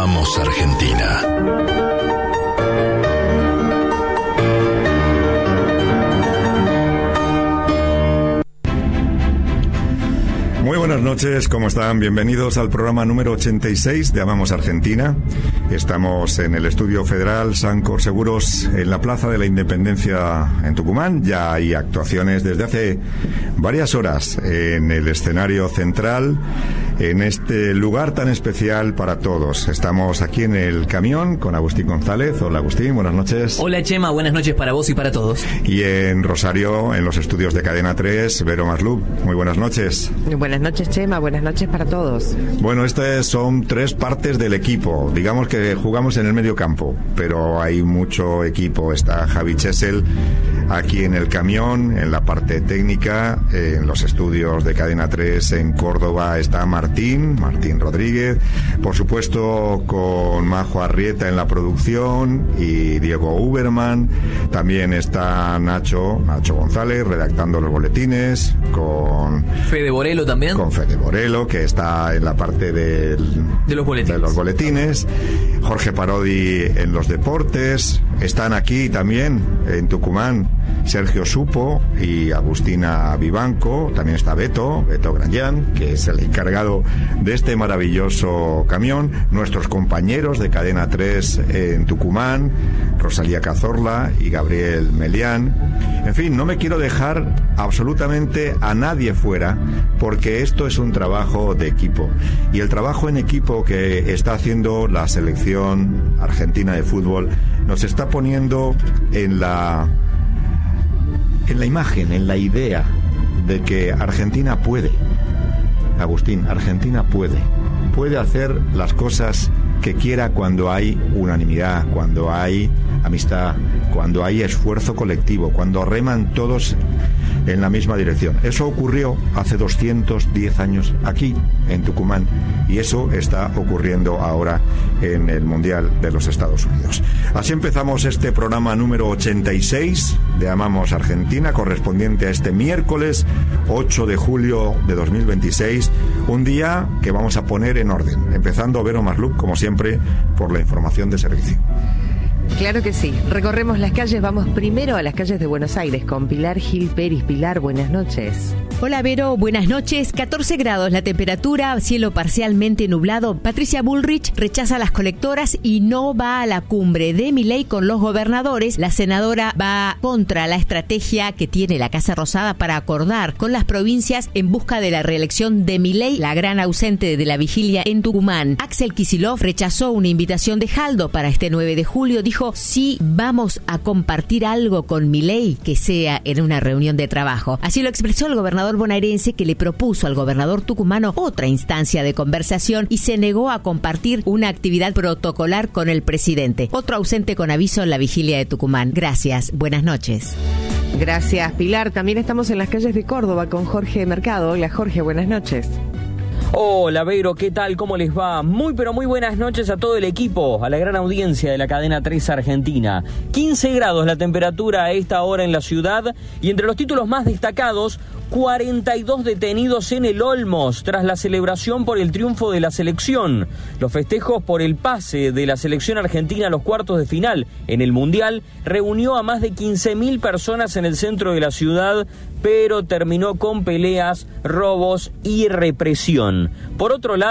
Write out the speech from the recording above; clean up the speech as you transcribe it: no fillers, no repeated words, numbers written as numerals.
Amamos Argentina. Muy buenas noches, ¿cómo están? Bienvenidos al programa número 86 de Amamos Argentina. Estamos en el Estudio Federal Sancor Seguros, en la Plaza de la Independencia en Tucumán. Ya hay actuaciones desde hace varias horas en el escenario central, en este lugar tan especial para todos. Estamos aquí en el camión con Agustín González. Hola Agustín, buenas noches. Hola Chema, buenas noches para vos y para todos. Y en Rosario, en los estudios de Cadena 3, Vero Maslub. Muy buenas noches. Buenas noches Chema, buenas noches para todos. Bueno, estas son tres partes del equipo. Digamos que jugamos en el medio campo, pero hay mucho equipo. Está Javi Chesel aquí en el camión, en la parte técnica, en los estudios de Cadena 3 en Córdoba está Martín Rodríguez, por supuesto con Majo Arrieta en la producción y Diego Uberman. También está Nacho González redactando los boletines, con Fede Borelo también. Con Fede Borelo, que está en la parte de los boletines. Jorge Parodi en los deportes. Están aquí también en Tucumán Sergio Supo y Agustina Vivanco. También está Beto Granllán, que es el encargado de este maravilloso camión. Nuestros compañeros de Cadena 3 en Tucumán, Rosalía Cazorla y Gabriel Melián. En fin, no me quiero dejar absolutamente a nadie fuera, porque esto es un trabajo de equipo. Y el trabajo en equipo que está haciendo la selección argentina de fútbol nos está poniendo en la imagen, en la idea de que Argentina puede. Agustín, Argentina puede hacer las cosas que quiera cuando hay unanimidad, cuando hay amistad, cuando hay esfuerzo colectivo, cuando reman todos en la misma dirección. Eso ocurrió hace 210 años aquí en Tucumán, y eso está ocurriendo ahora en el Mundial de los Estados Unidos. Así empezamos este programa número 86 de Amamos Argentina, correspondiente a este miércoles 8 de julio de 2026, un día que vamos a poner en orden, empezando Vero Maslub, como siempre, por la información de servicio. Claro que sí. Recorremos las calles. Vamos primero a las calles de Buenos Aires con Pilar Gil Peris. Pilar, buenas noches. Hola Vero, buenas noches. 14 grados la temperatura, cielo parcialmente nublado. Patricia Bullrich rechaza las colectoras y no va a la cumbre de Milei con los gobernadores. La senadora va contra la estrategia que tiene la Casa Rosada para acordar con las provincias en busca de la reelección de Milei, la gran ausente de la vigilia en Tucumán. Axel Kicillof rechazó una invitación de Jaldo para este 9 de julio. Dijo, sí, vamos a compartir algo con Milei, que sea en una reunión de trabajo. Así lo expresó el gobernador bonaerense, que le propuso al gobernador tucumano otra instancia de conversación y se negó a compartir una actividad protocolar con el presidente. Otro ausente con aviso en la vigilia de Tucumán. Gracias, buenas noches. Gracias, Pilar. También estamos en las calles de Córdoba con Jorge Mercado. Hola Jorge, buenas noches. Hola Vero, ¿qué tal? ¿Cómo les va? Muy pero muy buenas noches a todo el equipo, a la gran audiencia de la Cadena 3 Argentina. 15 grados la temperatura a esta hora en la ciudad, y entre los títulos más destacados, 42 detenidos en el Olmos tras la celebración por el triunfo de la selección. Los festejos por el pase de la selección argentina a los cuartos de final en el Mundial reunió a más de 15.000 personas en el centro de la ciudad, pero terminó con peleas, robos y represión. Por otro lado,